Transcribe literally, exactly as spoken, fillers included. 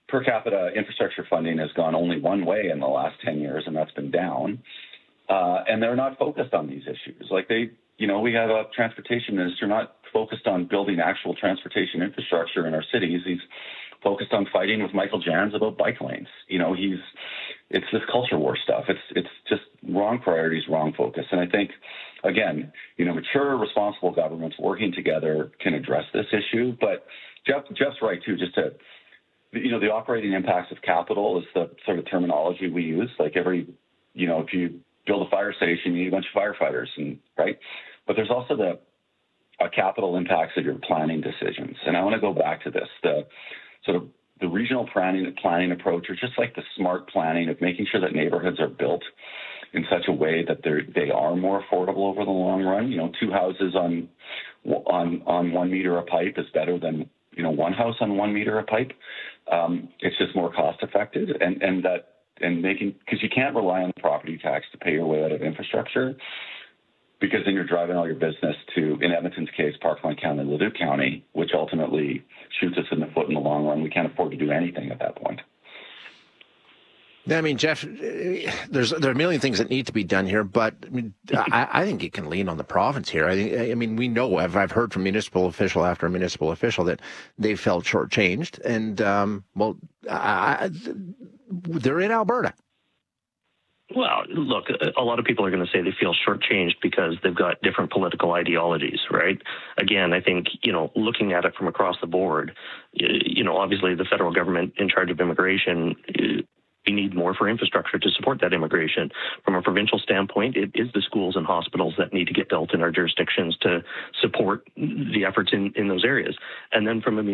per capita infrastructure funding has gone only one way in the last ten years, and that's been down. Uh, and they're not focused on these issues. Like they, you know, we have a transportation minister not focused on building actual transportation infrastructure in our cities. He's focused on fighting with Michael Jans about bike lanes. You know, he's, it's this culture war stuff. It's, it's just wrong priorities, wrong focus. And I think, again, you know, mature, responsible governments working together can address this issue. But Jeff, Jeff's right too, just to, you know, the operating impacts of capital is the sort of terminology we use. Like every, you know, if you build a fire station, you need a bunch of firefighters, and right. But there's also the uh, capital impacts of your planning decisions. And I want to go back to this, the sort of the regional planning planning approach, or just like the smart planning of making sure that neighborhoods are built in such a way that they're they are more affordable over the long run. You know, two houses on on on one meter of pipe is better than, you know, one house on one meter of pipe. Um, it's just more cost effective, and and that. And making, because you can't rely on property tax to pay your way out of infrastructure, because then you're driving all your business to, in Edmonton's case, Parkland County, Leduc County, which ultimately shoots us in the foot in the long run. We can't afford to do anything at that point. I mean, Jeff, there's there are a million things that need to be done here, but I, mean, I, I think it can lean on the province here. I think, I mean, we know, I've, I've heard from municipal official after municipal official that they felt shortchanged, and um, well, I, they're in Alberta. Well, look, a lot of people are going to say they feel shortchanged because they've got different political ideologies, right? Again, I think, you know, looking at it from across the board, you know, obviously the federal government in charge of immigration, we need more for infrastructure to support that immigration. From a provincial standpoint, it is the schools and hospitals that need to get built in our jurisdictions to support the efforts in, in those areas. And then from a